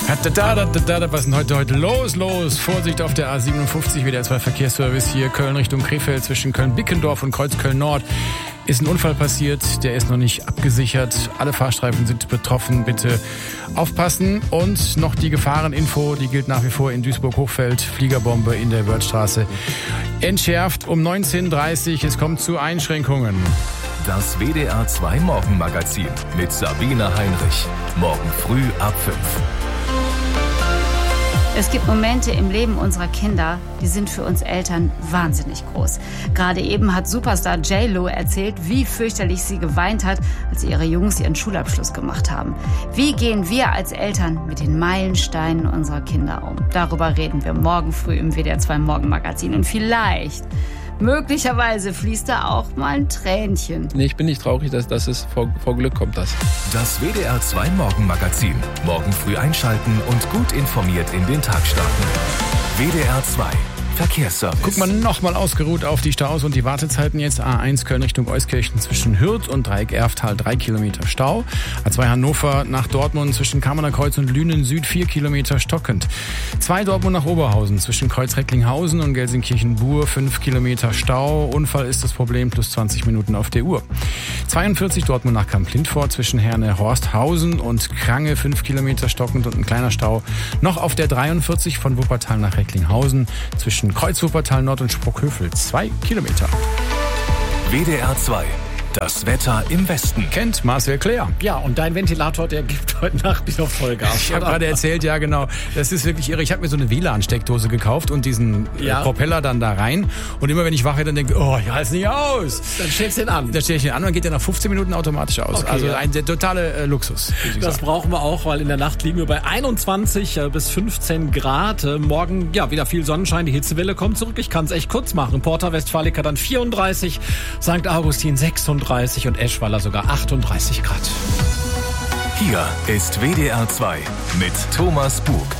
Was ist denn heute los? Vorsicht auf der A57, WDR 2 Verkehrsservice hier, Köln Richtung Krefeld, zwischen Köln-Bickendorf und Kreuzköln-Nord. Ist ein Unfall passiert, der ist noch nicht abgesichert. Alle Fahrstreifen sind betroffen, bitte aufpassen. Und noch die Gefahreninfo, die gilt nach wie vor in Duisburg-Hochfeld. Fliegerbombe in der Wörthstraße. Entschärft um 19.30 Uhr, es kommt zu Einschränkungen. Das WDR 2 Morgenmagazin mit Sabine Heinrich. Morgen früh ab 5. Es gibt Momente im Leben unserer Kinder, die sind für uns Eltern wahnsinnig groß. Gerade eben hat Superstar J.Lo erzählt, wie fürchterlich sie geweint hat, als ihre Jungs ihren Schulabschluss gemacht haben. Wie gehen wir als Eltern mit den Meilensteinen unserer Kinder um? Darüber reden wir morgen früh im WDR 2 Morgenmagazin. Und möglicherweise fließt da auch mal ein Tränchen. Nee, ich bin nicht traurig, dass es vor Glück kommt. Das WDR 2 Morgenmagazin. Morgen früh einschalten und gut informiert in den Tag starten. WDR 2 Verkehrsservice. Guck mal nochmal ausgeruht auf die Staus und die Wartezeiten jetzt. A1 Köln Richtung Euskirchen zwischen Hürth und Dreieck Erftal 3 Kilometer Stau. A2 Hannover nach Dortmund zwischen Kammerner Kreuz und Lünen Süd 4 Kilometer stockend. 2 Dortmund nach Oberhausen zwischen Kreuz Recklinghausen und Gelsenkirchen-Bur 5 Kilometer Stau. Unfall ist das Problem, plus 20 Minuten auf der Uhr. 42 Dortmund nach Kamp-Lindfort zwischen Herne-Horsthausen und Krange 5 Kilometer stockend und ein kleiner Stau. Noch auf der 43 von Wuppertal nach Recklinghausen zwischen Kreuz Wuppertal Nord und Sprockhövel 2 Kilometer. WDR 2. Das Wetter im Westen. Kennt Marcel Claire. Ja, und dein Ventilator, der gibt heute Nacht wieder Vollgas. Ich habe gerade erzählt, ja genau. Das ist wirklich irre. Ich habe mir so eine WLAN-Steckdose gekauft und diesen Propeller dann da rein. Und immer wenn ich wach werde, dann denke ich, oh, ich halte es nicht aus. Dann stellst du ihn an. Dann stelle ich ihn an und dann geht er nach 15 Minuten automatisch aus. Okay, also der totale Luxus. Das brauchen wir auch, weil in der Nacht liegen wir bei 21 bis 15 Grad. Morgen wieder viel Sonnenschein. Die Hitzewelle kommt zurück. Ich kann es echt kurz machen. Porta Westfalica dann 34, St. Augustin 36 und Eschweiler sogar 38 Grad. Hier ist WDR 2 mit Thomas Bug.